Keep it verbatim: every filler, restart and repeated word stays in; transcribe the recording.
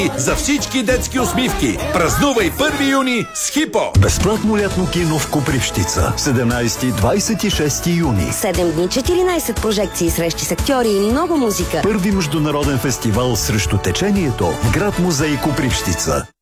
за всички детски усмивки. Празнувай първи юни с Хипо. Безплатно лятно кино в Копривщица. седемнайсети - двайсет и шести юни. седем дни, четиринайсет прожекции, срещи с актьори и много музика. Първи международен фестивал срещу течението в град музей Копривщица.